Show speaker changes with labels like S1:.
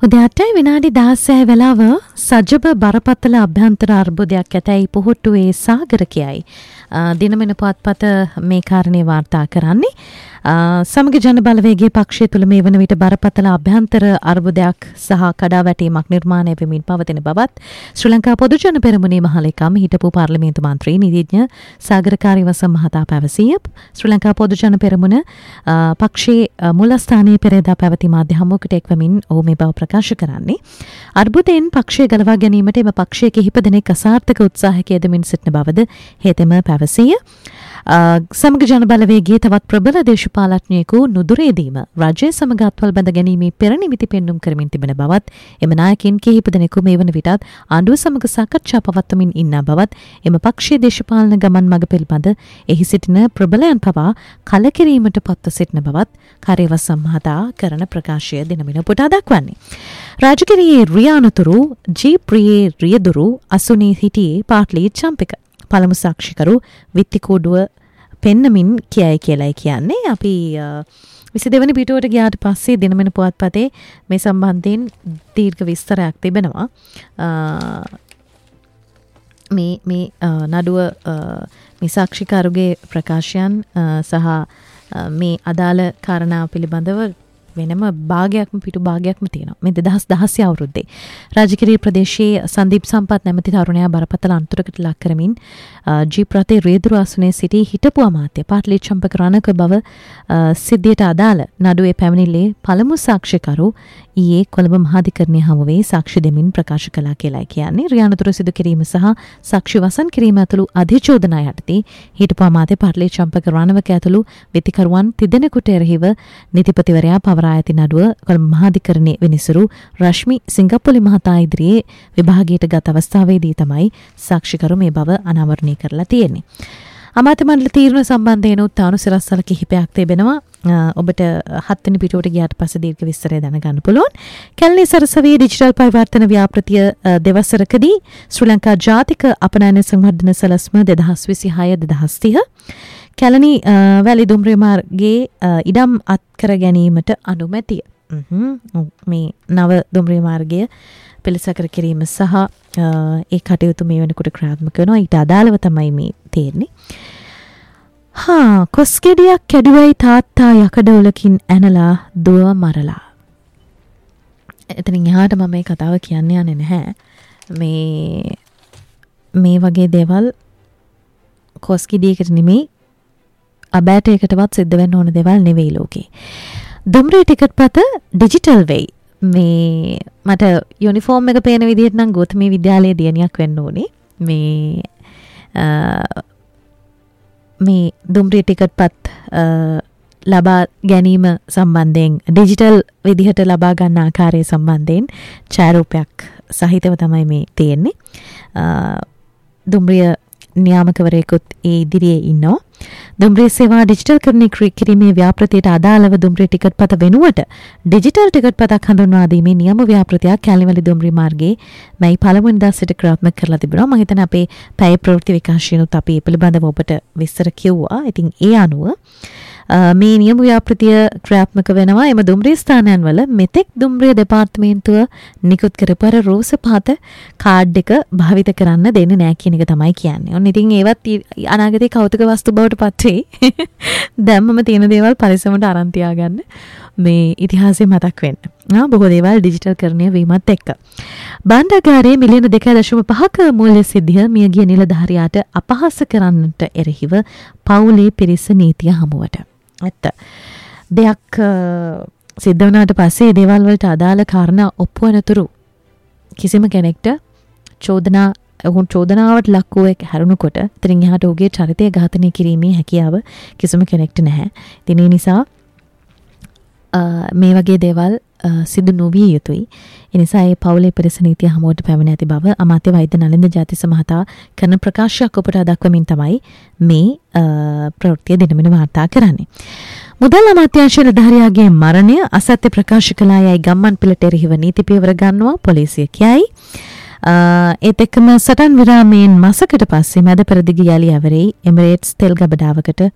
S1: උදෑටයි විනාඩි 16 වෙලාව සජබ බරපතල අභ්‍යන්තර අර්බුදයක් ඇතැයි පුහුට්ටුවේ සාගර කියයි. දිනමන පුවත්පත මේ කාරණේ වාර්තා කරන්නේ. සමග ජන බලවේගයේ පක්ෂය තුළ මේ වන විට බරපතල අභ්‍යන්තර අර්බුදයක් සහ කඩාවැටීමක් නිර්මාණය වෙමින් පවතින බවත් ශ්‍රී ලංකා පොදු ජන පෙරමුණේ මහලේකම් හිටපු පාර්ලිමේන්තු මන්ත්‍රී නිදීඥ සාගර කාරිවසම් මහතා පැවසිය. ශ්‍රී ලංකා පොදු ජන පෙරමුණ පක්ෂයේ මුලස්ථානයේ පෙරේදා පැවති මාධ්‍ය හමුවකට එක්වමින් ඔහු මේ බව ප්‍රකාශ කරන්නේ. අර්බුදයෙන් පක්ෂය ගලවා ගැනීමට එම පක්ෂයේ කිහිප දෙනෙක් අසාර්ථක උත්සාහයක යෙදමින් සිටින බවද හේතෙම පැවසිය. සමග ජන බලවේගයේ තවත් ප්‍රබල දේශපාලඥයෙකු නුදුරේදීම රජය සමග අත්වල් බැඳ ගැනීමේ පෙරනිමිති පෙන්නුම් කරමින් තිබෙන බවත් එම නායකින් කිහිප දෙනෙකු මේ වන විටත් ආණ්ඩුව සමග සාකච්ඡා පවත්වමින් ඉන්න බවත් එම පක්ෂයේ දේශපාලන ගමන් මඟ පිළිබඳ එහි සිටින ප්‍රබලයන් පවා කලකිරීමට පත්ව සිටින බවත් කාර්යවසම් මහතා කරන ප්‍රකාශය දිනමින පුටා දක්වන්නේ. රාජගිරියේ රියානතුරු ජීප්‍රියේ රියදුරු අසුනී හිටියේ පාට්ලි චම්පික පළමු සාක්ෂිකරු විත්තිකෝඩුව පෙන්නමින් කියයි කියලායි කියන්නේ. අපි 22 වෙනි පිටුවට ගියාට පස්සේ දිනමන පුවත්පතේ මේ සම්බන්ධයෙන් දීර්ඝ විස්තරයක් තිබෙනවා. මේ නඩුව මේ සාක්ෂිකරුගේ ප්‍රකාශයන් සහ මේ අදාළ කාරණා පිළිබඳව වෙනම භාගයක්ම පිටු භාගයක්ම තියෙනවා. මේ 2016 අවුරුද්දේ රාජගිරිය ප්‍රදේශයේ සංදීප් සම්පත් නැමැති තරුණයා බරපතල අනතුරකට ලක් කරමින් ජීප් රථයේ රියදුරු ආසනයේ සිටි හිටපු අමාත්‍ය පාට්ලි චම්පක රණක බව සිද්ධියට අදාළ නඩුවේ පැමිණිල්ලේ පළමු සාක්ෂිකරු ඊයේ කොළඹ මහාධිකරණයේ හමුවේ සාක්ෂි දෙමින් ප්‍රකාශ කළා කියලා කියන්නේ. රියානතුරු සිදු කිරීම සහ සාක්ෂි වසන් කිරීම ඇතුළු අධිචෝදනා යටතේ හිටපු අමාත්‍ය පාට්ලි චම්පක රණවක ඇතුළු විත්තිකරුවන් තිදෙනෙකුට එරෙහිව නීතිපතිවරයා පවරා ඇති නඩුව කොළඹ මහාධිකරණයේ විනිසුරු රශ්මි සිංගප්පුලි මහතා ඉදිරියේ විභාගයට ගත අවස්ථාවේදී තමයි සාක්ෂිකරු මේ බව අනාවරණය කරලා තියෙන්නේ. අමාත්‍ය මණ්ඩල තීරණ සම්බන්ධයෙන් උත් අනුසිරස්සල කිහිපයක් තිබෙනවා. ඔබට 7 වෙනි පිටුවට ගියාට පස්සේ දීර්ඝ විස්තරය දැනගන්න පුළුවන්. කැලණි සරසවියේ ඩිජිටල් පරිවර්තන ව්‍යාපෘතිය දෙවසරකදී ශ්‍රී ලංකා ජාතික අපනයන සංවර්ධන සැලැස්ම 2026-2030 කැලණි වැලි දුම්රිය මාර්ගයේ ඉඩම් අත්කර ගැනීමට අනුමැතිය. මේ නව දුම්රිය මාර්ගය පිළිසකර කිරීම සහ ඒ කටයුතු මේ වෙනකොට ක්‍රියාත්මක වෙනවා. ඊට අදාළව තමයි මේ තේරෙන්නේ. කොස්ගෙඩියක් කැඩුවයි තාත්තා යකඩවලකින් ඇනලා දුව මරලා. එතනින් එහාට මම මේ කතාව කියන්න යන්නේ නැහැ. මේ වගේ දේවල් කොස්ගෙඩියකට නෙමෙයි අබෑටයකටවත් සිද්ධ වෙන්න ඕන දේවල් නෙවෙයි ලෝකේ. දුම්රිය ටිකට් පත ඩිජිටල් වෙයි. මේ මට යුනිෆෝම් එක පේන විදිහට නම් ගෞතමී විද්‍යාලයේ දියණියක් වෙන්න ඕනේ. මේ දුම්රිය ටිකට් පත් ලබා ගැනීම සම්බන්ධයෙන් ඩිජිටල් විදිහට ලබා ගන්න ආකාරය සම්බන්ධයෙන් ඡායාරූපයක් සහිතව තමයි මේ තියෙන්නේ. දුම්රිය නියාමකවරයෙකුත් ඒ ඉදිරියේ ඉන්නවා. දුම්රිය සේවා ඩිජිටල් කරණය කිරීමේ ව්‍යාපෘතියට අදාළව දුම්රිය ටිකට් පත වෙනුවට ඩිජිටල් ටිකට් පතක් හඳුන්වා දීමේ නියම ව්‍යාපෘතියක් කැලණිවැලි දුම්රිය මාර්ගයේ මැයි 1 වෙනිදා සිට ක්‍රියාත්මක කරලා තිබෙනවා. මම හිතන්නේ අපේ පැය ප්‍රවෘත්ති විකාශයනොත් අපි ඒ පිළිබඳව ඔබට විස්තර කිව්වා. ඉතින් ඒ අනුව මේ නියම ව්‍යාපෘතිය ක්‍රියාත්මක වෙනවා. එම දුම්රිය ස්ථානයන් වල මෙතෙක් දුම්රිය දෙපාර්තමේන්තුව නිකුත් කරපු අර රෝස පාත කාඩ් එක භාවිත කරන්න දෙන්නේ නැහැ කියන එක තමයි කියන්නේ. ඔන්න ඉතින් ඒවත් අනාගතේ කෞතුක වස්තු බවට පත් වෙයි. දැම්මම තියෙන දේවල් පරිස්සමට අරන් තියාගන්න. මේ ඉතිහාසය මතක් වෙන්න. බොහෝ දේවල් ඩිජිටල් කරණය වීමත් එක්ක. බණ්ඩාගාරයේ මිලියන 2.5ක මූල්‍ය සිද්ධිය මියගිය නිලධාරියාට අපහාස කරන්නට එරෙහිව පවුලේ පිරිස නීතිය හමුවට. ඇත්ත. දෙයක් සිද්ධ වුණාට පස්සේ දේවල් වලට අදාළ කාරණා ඔප්පු වෙනතුරු කිසිම කෙනෙක්ට චෝදනාවට ලක් වූ හැරුණුකොට ඉතින් එහාට ඔහුගේ චරිතය ඝාතනය කිරීමේ හැකියාව කිසිම කෙනෙක්ට නැහැ. ඉතින් ඒ නිසා මේ වගේ දේවල් සිදු නොවිය යුතුයි. ඒ නිසා මේ පවුලේ පිරිස නීතිය හමුවට පැමිණ ඇති බව අමාත්‍ය වෛද්‍ය නලින්ද ජාතිස මහතා කරන ප්‍රකාශයක් ඔබට දක්වමින් තමයි මේ ප්‍රවෘත්තිය දිනමින වාර්තා කරන්නේ. මුදල් අමාත්‍යාංශ නිලධාරියාගේ මරණය අසත්‍ය ප්‍රකාශ කළායයි ගම්මන් පිළට එරෙහිව නීති පියවර ගන්නවා පොලිසිය කියයි. ඒත් එක්කම සටන් විරාමයෙන් මාසකට පස්සේ මැද පෙරදිග යලි ඇවරේ එමිරේට්ස් තෙල් ගබඩාවකට